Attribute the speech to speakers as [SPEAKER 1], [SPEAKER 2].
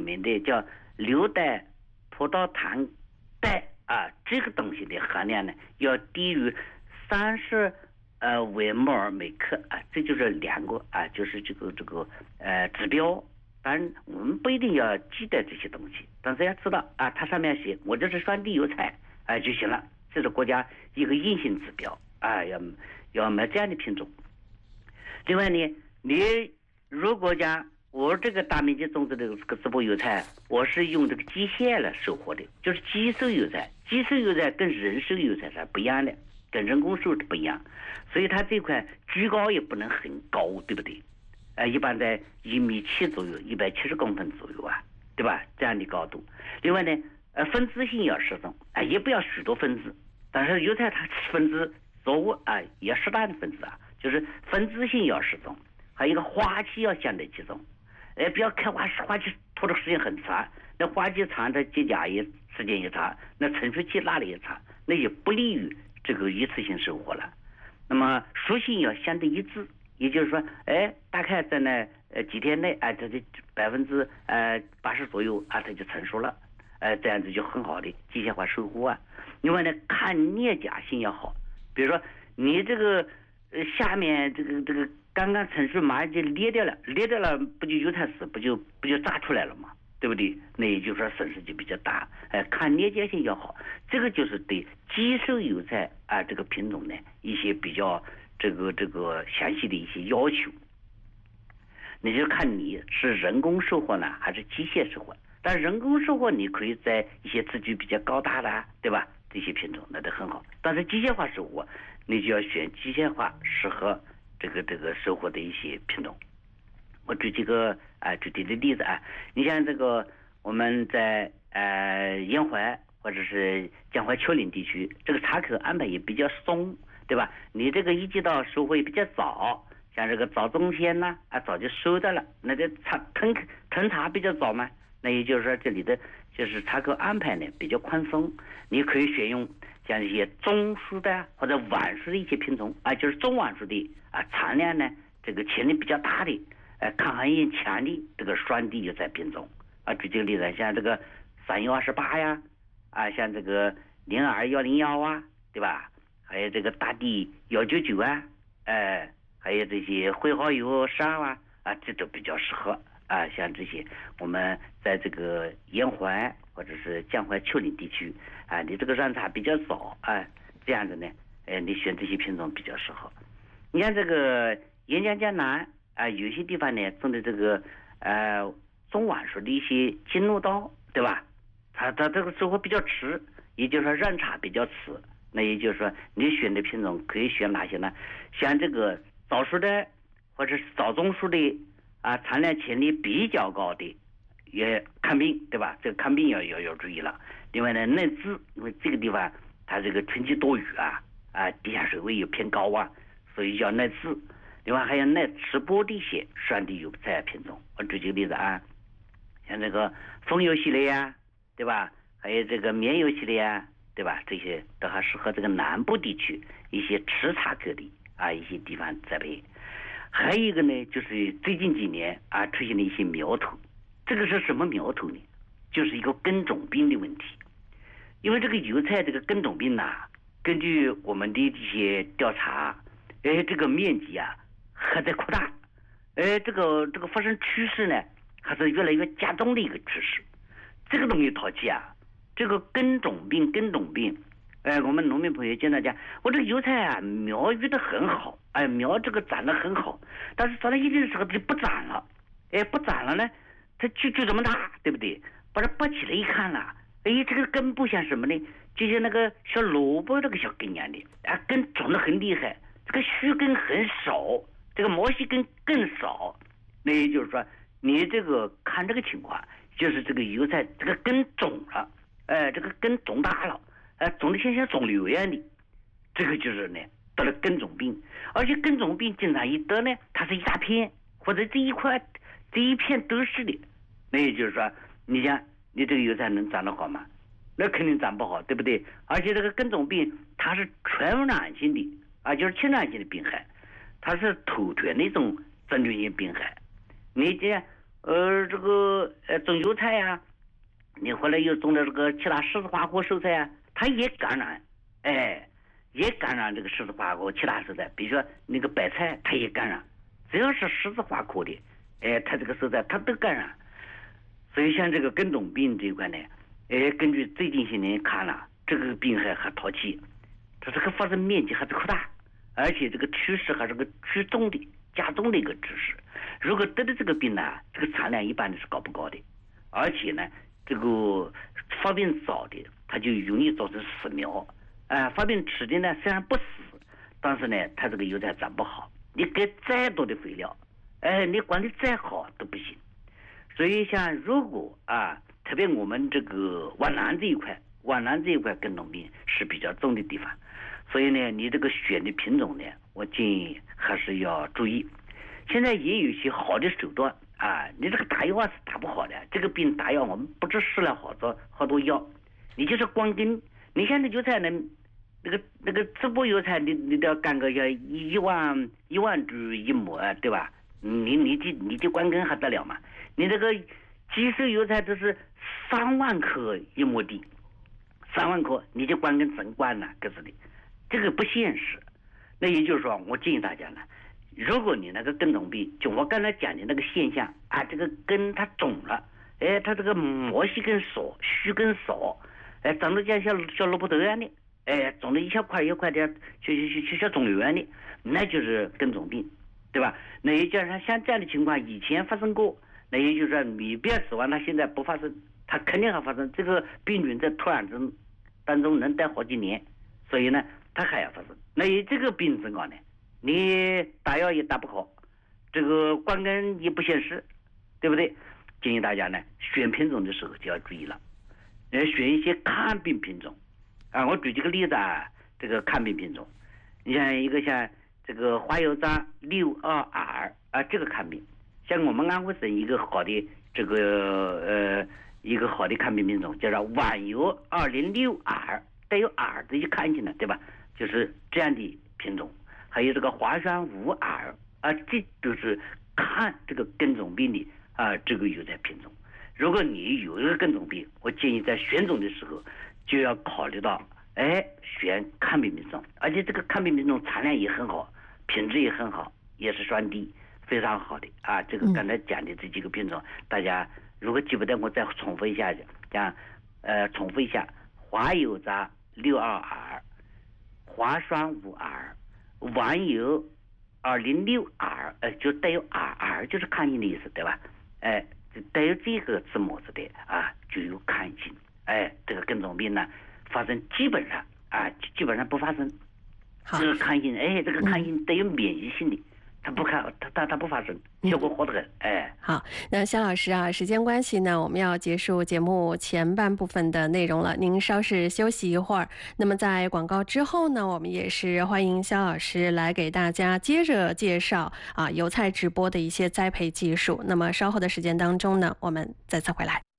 [SPEAKER 1] 面的叫硫代葡萄糖苷啊，这个东西的含量呢要低于30微摩尔每克啊，这就是2个啊，就是这个指标。当然我们不一定要记得这些东西，但是要知道啊，它上面写我这是酸地油菜就行了，这是国家一个硬性指标啊，要买这样的品种。另外呢，你如果讲我这个大面积种植的这个淄博油菜，我是用这个机械来收获的，就是机收油菜。机收油菜跟人收油菜是不一样的，跟人工收是不一样，所以它这块居高也不能很高，对不对？一般在1.7米左右，170公分左右啊，对吧？这样的高度。另外呢，分枝性要适中，也不要许多分枝，但是油菜它分枝作物也适当的分枝啊，就是分枝性要适中，还有一个花期要相对集中。不要开花期拖的时间很长，那花期长，它结荚也时间也长，那成熟期拉的也长，那也不利于这个一次性收获了。那么熟性要相对一致，也就是说，大概在那几天内，它的80%左右它就成熟了，这样子就很好的机械化收获啊。另外呢，看裂荚性要好，比如说你这个下面这个刚刚成熟马上就裂掉了，不就油菜籽不就炸出来了吗？对不对？那也就是说损失就比较大。看裂荚性要好，这个就是对机收油菜这个品种呢一些比较这个详细的一些要求。你就看你是人工收获呢还是机械收获。但人工收获你可以在一些自居比较高大的对吧？这些品种那都很好。但是机械化收获，你就要选机械化适合这个收获的一些品种。我举几个具体的例子你像这个我们在沿淮或者是江淮丘陵地区，这个茶口安排也比较松，对吧？你这个一季到收获也比较早，像这个早中间呢早就收到了，那这腾茶比较早嘛，那也就是说这里的就是茶口安排呢比较宽松，你可以选用像一些中熟的或者晚熟的一些品种就是中晚熟的产量呢这个潜力比较大的抗寒性强的这个酸地油菜品种举这个例子，像这个3128呀像这个02101对吧？还有这个大地199还有这些辉煌油12这都比较适合像这些我们在这个沿淮或者是江淮丘陵地区你这个染茶比较早这样子呢你选这些品种比较适合。你看这个沿江江南有些地方呢种的这个中晚熟的一些金鹿刀，对吧？它这个收获比较迟，也就是说染茶比较迟。那也就是说你选的品种可以选哪些呢？像这个早熟的或者是早中熟的产量潜力比较高的也抗病，对吧？这个抗病要注意了。另外呢，耐滋，因为这个地方它这个春季多雨地下水位又偏高所以要耐滋。另外还有耐吃播的一些酸地油菜品种，我举几个例子像这个风油系列对吧？还有这个绵油系列对吧？这些都还适合这个南部地区一些吃茶口的一些地方栽培。还有一个呢，就是最近几年出现了一些苗头，这个是什么苗头呢？就是一个根种病的问题。因为这个油菜这个根种病根据我们的这些调查，这个面积还在扩大，这个发生趋势呢，还是越来越加重的一个趋势。这个东西淘气这个根种病，我们农民朋友经常讲，我这个油菜苗育得很好，苗这个长得很好，但是长到一定的时候就不长了，不长了呢，它就这么大，对不对？把它拔起来一看这个根部像什么呢？就像那个小萝卜那个小根一样的根长得很厉害，这个须根很少，这个毛细根更少。那也就是说，你这个看这个情况，就是这个油菜这个根肿了，这个根肿大了，肿得像肿瘤一样的，这个就是呢得了根种病。而且根种病经常一得呢，它是一大片或者这一片都是的。那也就是说，你想你这个油菜能长得好吗？那肯定长不好，对不对？而且这个根种病它是传染性的就是侵染性的病害，它是头源的一种真菌性病害。你这这个种油菜呀，你回来又种的这个其他十字花科蔬菜呀，它也感染，也感染这个十字花科其他蔬菜，比如说那个白菜，它也感染，只要是十字花科的，它这个蔬菜它都感染。所以像这个根种病这一块呢，根据最近些年看了，这个病还讨气，它这个发生面积还是扩大，而且这个趋势还是个趋重的加重的一个趋势。如果得的这个病呢，这个产量一般的是高不高的，而且呢，这个发病早的，它就容易造成死苗。发病迟的呢，虽然不死，但是呢，它这个油菜长不好。你给再多的肥料，你管理再好都不行。所以像如果特别我们这个皖南这一块根种病是比较重的地方，所以呢，你这个选的品种呢，我建议还是要注意。现在也有一些好的手段你这个打药是打不好的，这个病打药我们不止试了好多药，你就是光根，你像那油菜呢，那个直播油菜你都要干个要一万株一亩对吧？你就光根还得了嘛？你这个基数油菜都是3万克一亩地，3万克你就光根整灌了，可是的，这个不现实。那也就是说，我建议大家呢，如果你那个根种病，就我刚才讲的那个现象这个根它肿了，它这个毛细根少，须根少，长得像小萝卜头一样的，肿的一小块一块的，就像肿瘤一样的，那就是根种病，对吧？那也就是说，像这样的情况以前发生过，那也就是说，你不要指望它现在不发生，它肯定还发生。这个病菌在土壤当中能待好几年，所以呢，它还要发生。那这个病怎搞呢？你打药也打不好，这个光根也不现实，对不对？建议大家呢，选品种的时候就要注意了，选一些抗病品种我举几个例子这个抗病品种，你像一个像这个花油渣62R这个抗病，像我们安徽省一个好的这个一个好的抗病品种叫做皖油206R，带有 R 的一看进来，对吧？就是这样的品种。还有这个华霜5R这都是抗这个根种病的这个油菜品种。如果你有一个根种病，我建议在选种的时候就要考虑到选抗病品种，而且这个抗病品种产量也很好，品质也很好，也是双低，非常好的这个刚才讲的这几个品种，大家如果记不得，我再重复一下重复一下：花油渣62R，华霜5R，皖油206R，就带有 RR， 就是抗性的意思，对吧？带有这个字母字的就有抗性。这个根种病呢，发生基本上不发生。这个抗性，这个抗性带有免疫性的，它不发生，效果好得很。
[SPEAKER 2] 好，那肖老师时间关系呢，我们要结束节目前半部分的内容了，您稍事休息一会儿。那么在广告之后呢，我们也是欢迎肖老师来给大家接着介绍油菜直播的一些栽培技术。那么稍后的时间当中呢，我们再次回来。